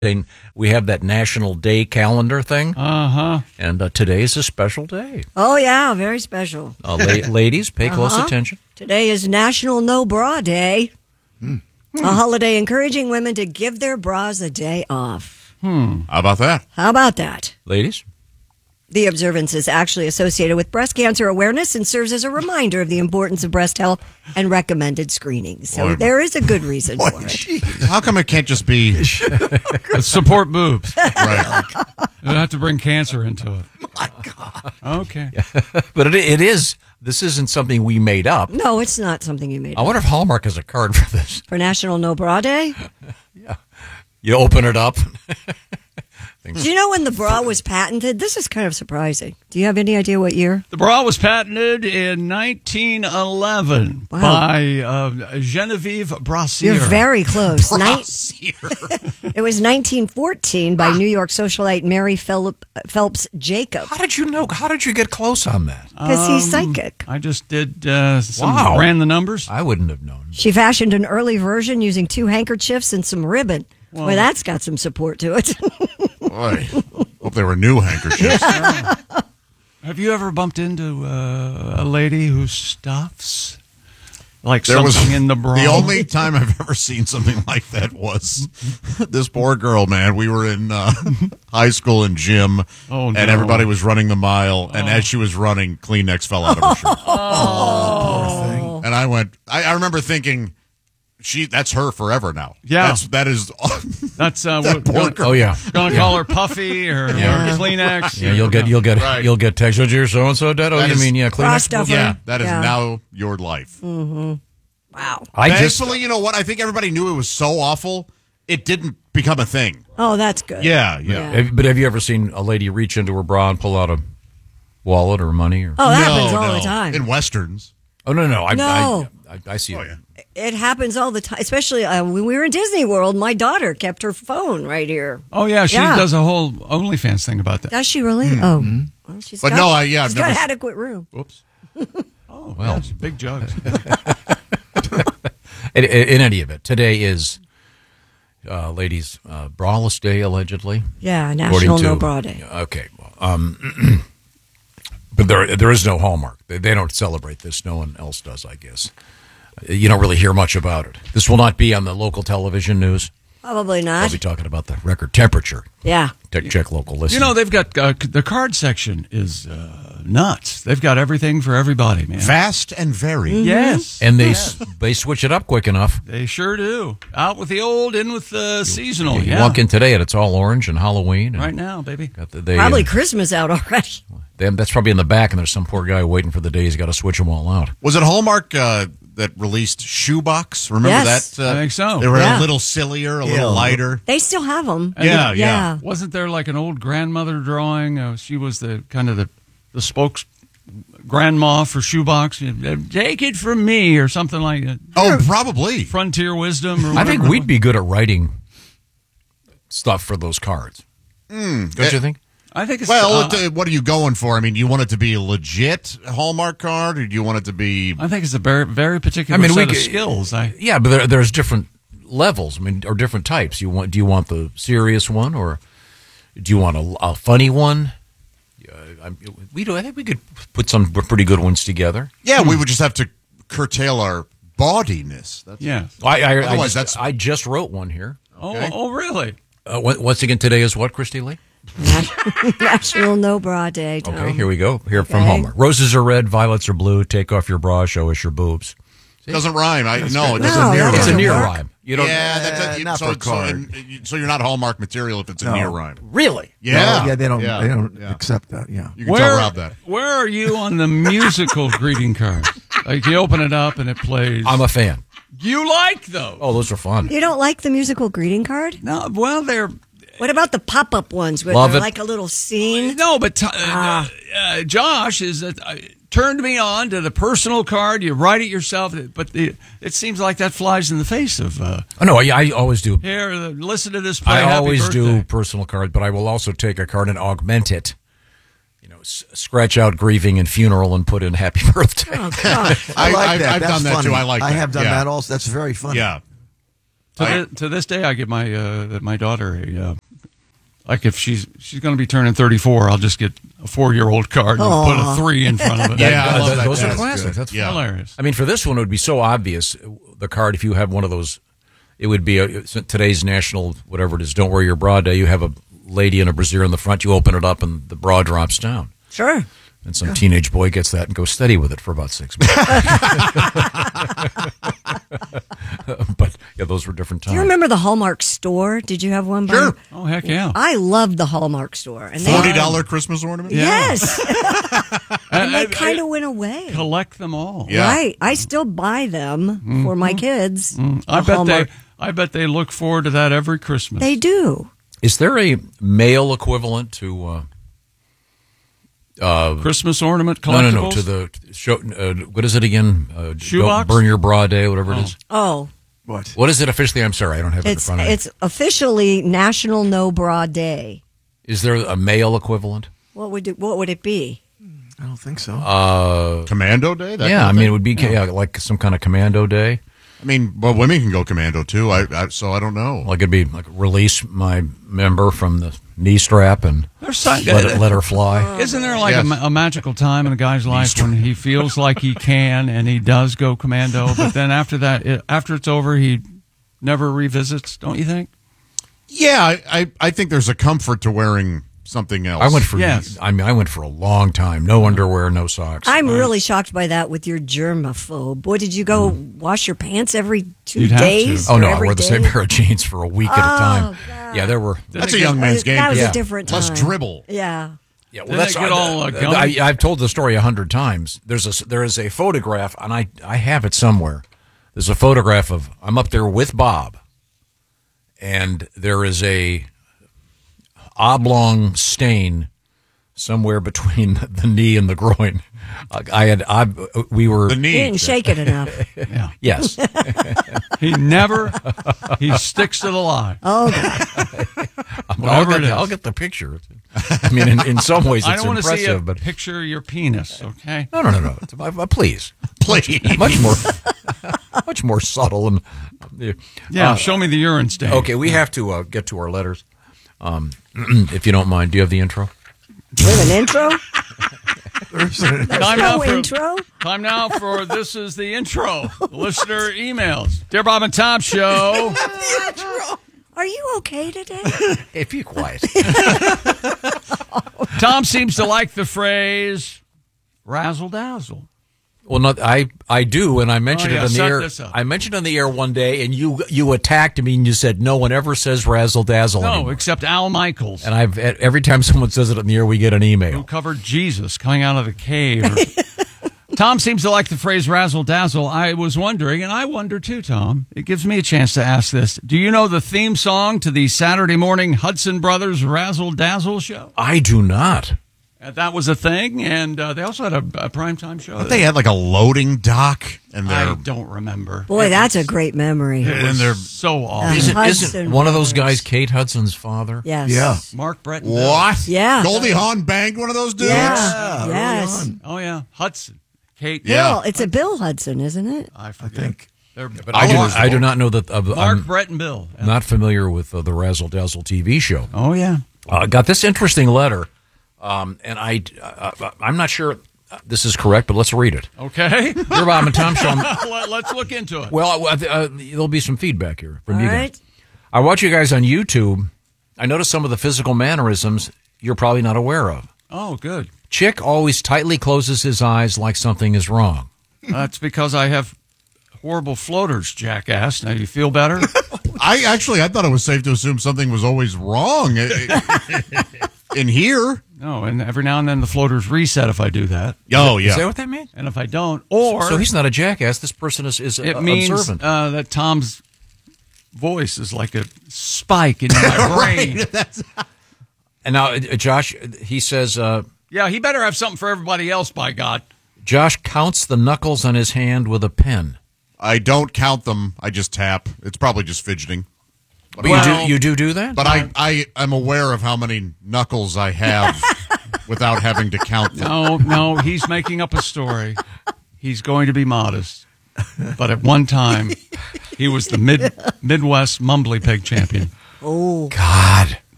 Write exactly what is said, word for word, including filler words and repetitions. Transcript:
We have that National Day calendar thing. Uh-huh. And uh, today is a special day. Oh, yeah, very special. Uh, la- ladies, pay uh-huh. close attention. Today is National No Bra Day, mm. a holiday encouraging women to give their bras a day off. Hmm. How about that? How about that? Ladies? The observance is actually associated with breast cancer awareness and serves as a reminder of the importance of breast health and recommended screenings. So Boy, there is a good reason boy, for it. Geez. How come it can't just be support boobs? Right. You don't have to bring cancer into it. My God. Okay. But it, it is. This isn't something we made up. No, it's not something you made I up. I wonder if Hallmark has a card for this. For National No Bra Day? Yeah. You open it up. Do you know when the bra was patented? This is kind of surprising. Do you have any idea what year? The bra was patented in nineteen eleven wow. by uh, Genevieve Brassier. You're very close. Brassier. It was nineteen fourteen by New York socialite Mary Phillip, Phelps Jacob. How did you know? How did you get close on that? Because um, he's psychic. I just did uh, some, wow. ran the numbers. I wouldn't have known. She fashioned an early version using two handkerchiefs and some ribbon. Well, Boy, that's got some support to it. Boy, hope they were new handkerchiefs. Yeah. Have you ever bumped into uh, a lady who stuffs like there something was, in the bra? The only time I've ever seen something like that was this poor girl, man. We were in uh, high school in gym, oh, and no. everybody was running the mile, and oh. as she was running, Kleenex fell out of her shirt. Oh, poor thing. And I went, I, I remember thinking, She that's her forever now. Yeah, that's that is. That's uh. that Gonna, oh yeah, gonna yeah. call her Puffy or, yeah. or Kleenex. Yeah, you'll get you'll get right. you'll get text. Oh, dear, so and so dead. Oh, that you is, mean yeah, Kleenex? Yeah, that is yeah. now your life. Mm-hmm. Wow. I Thankfully, just, you know what? I think everybody knew it was so awful. It didn't become a thing. Oh, that's good. Yeah, yeah. yeah. But have you ever seen a lady reach into her bra and pull out a wallet or money? Or oh, that no, happens all no. the time in westerns. Oh no, no, I, no. I, I, I see oh, it. Yeah. It happens all the time, especially uh, when we were in Disney World. My daughter kept her phone right here. Oh yeah, she yeah. does a whole OnlyFans thing about that. Does she really? Mm-hmm. Oh, well, she's but got, no, I yeah, she's I've got never... adequate room. Whoops. Oh well, yeah, big jugs. in, in any event, today is, uh, ladies, uh, braless day allegedly. Yeah, National to, No Bra Day. Okay, well, um, but there there is no Hallmark. They, they don't celebrate this. No one else does, I guess. You don't really hear much about it. This will not be on the local television news. Probably not. They'll be talking about the record temperature. Yeah. Check, check local listeners. You know, they've got uh, the card section is uh, nuts. They've got everything for everybody, man. Vast and varied. Mm-hmm. Yes. And they yes. they switch it up quick enough. They sure do. Out with the old, in with the seasonal. You, you yeah. walk in today and it's all orange and Halloween. And right now, baby. Got the, they, probably uh, Christmas out already. They, that's probably in the back, and there's some poor guy waiting for the day he's got to switch them all out. Was it Hallmark uh, that released Shoebox? Remember yes. that? Uh, I think so. They were yeah. a little sillier, a yeah. little lighter. They still have them. Yeah, yeah, yeah. Wasn't there like an old grandmother drawing? Uh, she was the kind of the the spokes grandma for Shoebox. Take it from me, or something like that. Oh, probably. Frontier wisdom. Or I think whatever. we'd be good at writing stuff for those cards. Mm, Don't it, you think? I think it's Well, uh, it, what are you going for? I mean, do you want it to be a legit Hallmark card, or do you want it to be? I think it's a very, very particular I mean, set we, of skills. I, yeah, but there, there's different levels. I mean, or different types. You want? Do you want the serious one, or do you want a, a funny one? Uh, I, we do. I think we could put some pretty good ones together. Yeah, we would just have to curtail our bawdiness. That's yeah. I, I, I, Otherwise, just, that's- I just wrote one here. Okay. Oh, oh, really? Uh, once again, today is what, Christy Lee? National No Bra Day. Tom. Okay, here we go. Here Okay. from Hallmark. Roses are red, violets are blue. Take off your bra, show us your boobs. It doesn't rhyme. I no, it No, doesn't. that near It's a doesn't near work. rhyme. You don't. Yeah, that's a, not so, for a card. So, and, so you're not Hallmark material if it's a No. near rhyme. Really? Yeah, No, yeah, they don't. Yeah. They don't Yeah. accept that. Yeah. You can Where, tell Rob that. where are you on the musical greeting card? Like you open it up and it plays. I'm a fan. You like those? Oh, those are fun. You don't like the musical greeting card? No, well, they're What about the pop-up ones where Love they're it. like a little scene? no, but t- Ah. uh, uh, Josh is uh, turned me on to the personal card. You write it yourself, but the, it seems like that flies in the face of. Uh, Oh, no, I, I always do. here, uh, listen to this. Play, I Happy always birthday. do personal card, but I will also take a card and augment it. You know, s- scratch out grieving and funeral and put in happy birthday. Oh, gosh. I, I- like I've- that. I've That's done that, funny. too. I like I that. have done Yeah. that also. That's very funny. Yeah. To, I- thi- to this day, I give my uh, my daughter a uh, like if she's she's going to be turning thirty-four, I'll just get a four-year-old card and put a three in front of it. Yeah, I That- love that- that. those are That's classics. good. That's Yeah. Hilarious. I mean, for this one, it would be so obvious. The card, if you have one of those, it would be a, today's national, whatever it is, Don't Wear Your Bra Day. You have a lady in a brassiere in the front. You open it up, and the bra drops down. Sure. And some teenage boy gets that and goes steady with it for about six months. But, yeah, those were different times. Do you remember the Hallmark store? Did you have one? By Sure. Oh, heck yeah. I loved the Hallmark store. And they, Forty dollar Christmas ornament. Yes. and they I- kind I- of went away. Collect them all. Yeah. Right. I still buy them for my kids. I The bet Hallmark. they. I bet they look forward to that every Christmas. They do. Is there a male equivalent to uh, uh, Christmas ornament no, collectibles. no, no, to the show? Uh, what is it again? Uh, Shoebox? Don't burn your bra day, whatever it is. Oh, What? What is it officially? I'm sorry, I don't have it in it's front of me. it's officially National No Bra Day. Is there a male equivalent? What would it, what would it be? I don't think so. Uh, Commando day. That yeah, kind I of mean, thing? it would be yeah, like some kind of commando day. I mean, well, women can go commando too. I, I so I don't know. Like it'd be like release my member from the knee strap and There's some- let, it, let her fly. Isn't there like Yes. a, ma- a magical time in a guy's life when he feels like he can and he does go commando, but then after that, it, after it's over, he never revisits? Don't you think? Yeah, I, I I think there's a comfort to wearing something else. I went for Yes. I mean, I went for a long time. No underwear, no socks. I'm really shocked by that with your germaphobe. Boy, did you go wash your pants every two You'd have to. days? oh or no, I every wore the day? same pair of jeans for a week at a time. God. Yeah, there were. That's a young man's game. That was Yeah. a different time. Less dribble. Yeah. Yeah, well, Did that's they get all, uh, I, gummy? I, I've told the story a hundred times. There's a there is a photograph, and I I have it somewhere. There's a photograph of I'm up there with Bob, and there is a oblong stain somewhere between the knee and the groin. Uh, I had I we were The You knee. didn't shake it enough. Yeah. yes. He never, he sticks to the lie. Oh, God. I'll Whatever get, it is. I'll get the picture. I mean, in, in some ways, I it's don't want to see impressive, a but picture your penis, okay? no, no, no, no. It's- uh, Please, Please. much more, much more subtle and. Yeah, Uh, show me the urine stain. Okay, we have to uh, get to our letters, um, if you don't mind. Do you have the intro? We have an intro? Time no now for, intro? Time now for this is the intro. Listener emails. Dear Bob and Tom Show. Are you okay today? Hey, be quiet. Tom seems to like the phrase razzle dazzle. Well, not I. I do, and I mentioned Oh, yeah, it on the set air. this up. I mentioned it on the air one day, and you you attacked me, and you said no one ever says razzle dazzle No, anymore. except Al Michaels, And I've every time someone says it on the air, we get an who email. covered Jesus coming out of the cave. Tom seems to like the phrase razzle dazzle. I was wondering, and I wonder too, Tom. It gives me a chance to ask this. Do you know the theme song to the Saturday morning Hudson Brothers Razzle Dazzle show? I do not. Uh, that was a thing, and uh, they also had a, a primetime show. They had like a loading dock, and I they're don't remember. Boy, It that's a was- great memory. It was And they're- so awful. Uh, Isn't, Hudson isn't one of those Brothers. guys Kate Hudson's father? Yes. Yeah. Mark Brett. and Bill. what? Yeah. Goldie Hawn banged one of those dudes. Yeah. Yes. Oh yeah, Hudson. Kate. Yeah. Bill, it's a Bill Hudson, isn't it? I I forget. think. They're But I, do, Almost I do both. not know that. Uh, Mark, I'm Brett, and Bill. Yeah. not familiar with uh, the Razzle Dazzle T V show. Oh yeah. I uh, got this interesting letter, um, and I, uh, I'm not sure this is correct, but let's read it. Okay. Dear Bob and Tom Show. Let- Let's look into it. Well, uh, uh, there'll be some feedback here from All you right. guys. I watch you guys on YouTube. I noticed some of the physical mannerisms you're probably not aware of. Oh, good. Chick always tightly closes his eyes like something is wrong. That's because I have horrible floaters, jackass. Now you feel better? I actually I thought it was safe to assume something was always wrong in here. No, and every now and then the floaters reset if I do that, Oh Is that yeah. what that means? and if I don't, or So he's not a jackass. This person is, is it uh, means observant. uh, that Tom's voice is like a spike in my brain. and now, uh, Josh, he says, uh, Yeah, he better have something for everybody else, by God. Josh counts the knuckles on his hand with a pen. I don't count them. I just tap. It's probably just fidgeting. But Well- you do you do do that? But I I am aware of how many knuckles I have without having to count them. No, no, he's making up a story. He's going to be modest. but at one time he was the mid Midwest Mumbly Pig champion. Oh, God.